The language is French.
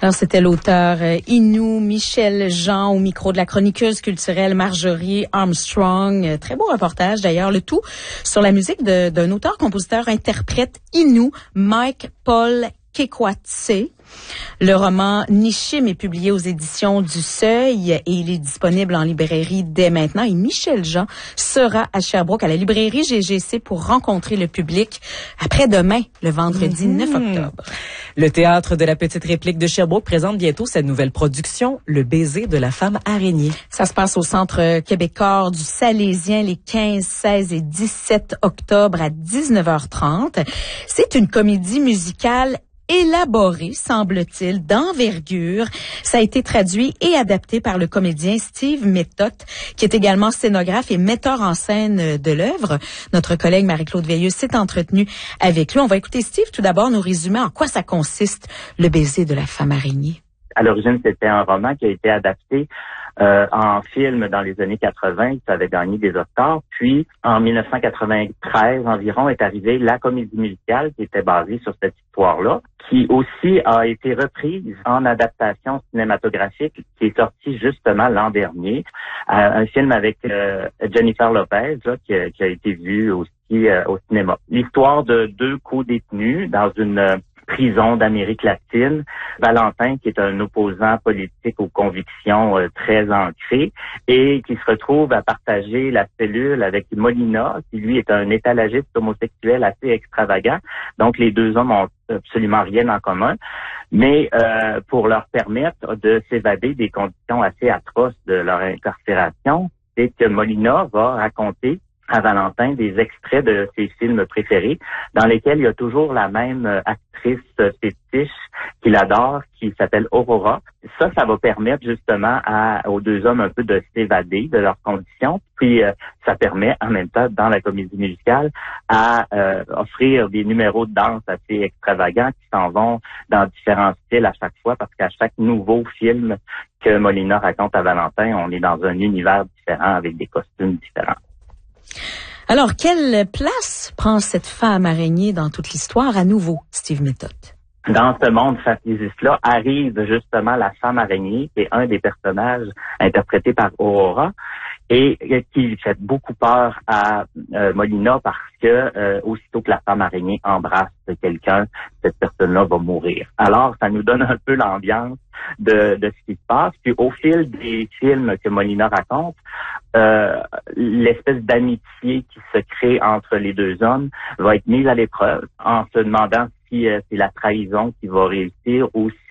Alors, c'était l'auteur Inou Michel Jean au micro de la chroniqueuse culturelle Marjorie Armstrong. Très beau reportage d'ailleurs, le tout sur la musique d'un auteur-compositeur-interprète Inou, Mike Paul Kekwatse. Le roman Nishim est publié aux éditions du Seuil et il est disponible en librairie dès maintenant. Et Michel Jean sera à Sherbrooke à la librairie GGC pour rencontrer le public après-demain, le vendredi 9 octobre. Le Théâtre de la Petite Réplique de Sherbrooke présente bientôt sa nouvelle production, Le baiser de la femme araignée. Ça se passe au Centre québécois du Salésien les 15, 16 et 17 octobre à 19h30. C'est une comédie musicale élaboré, semble-t-il, d'envergure. Ça a été traduit et adapté par le comédien Steve Méthode, qui est également scénographe et metteur en scène de l'œuvre. Notre collègue Marie-Claude Veilleux s'est entretenue avec lui. On va écouter Steve tout d'abord nous résumer en quoi ça consiste, Le baiser de la femme araignée. À l'origine, c'était un roman qui a été adapté en film dans les années 80, ça avait gagné des Oscars. Puis, en 1993 environ, est arrivée la comédie musicale qui était basée sur cette histoire-là, qui aussi a été reprise en adaptation cinématographique, qui est sortie justement l'an dernier. Un film avec Jennifer Lopez, là, qui a été vu aussi au cinéma. L'histoire de deux co-détenus dans une prison d'Amérique latine. Valentin, qui est un opposant politique aux convictions très ancrées et qui se retrouve à partager la cellule avec Molina, qui lui est un étalagiste homosexuel assez extravagant. Donc, les deux hommes ont absolument rien en commun. Mais pour leur permettre de s'évader des conditions assez atroces de leur incarcération, c'est que Molina va raconter à Valentin des extraits de ses films préférés dans lesquels il y a toujours la même actrice fétiche qu'il adore, qui s'appelle Aurora. Ça va permettre justement aux deux hommes un peu de s'évader de leurs conditions. Puis ça permet en même temps, dans la comédie musicale, à offrir des numéros de danse assez extravagants qui s'en vont dans différents styles à chaque fois, parce qu'à chaque nouveau film que Molina raconte à Valentin, on est dans un univers différent avec des costumes différents. Alors, quelle place prend cette femme araignée dans toute l'histoire à nouveau, Steve Méthode? Dans ce monde fantaisiste-là arrive justement la femme araignée, qui est un des personnages interprétés par Aurora, et qui fait beaucoup peur à Molina parce que aussitôt que la femme araignée embrasse quelqu'un, cette personne-là va mourir. Alors, ça nous donne un peu l'ambiance de ce qui se passe. Puis au fil des films que Molina raconte, l'espèce d'amitié qui se crée entre les deux hommes va être mise à l'épreuve en se demandant si c'est la trahison qui va réussir ou si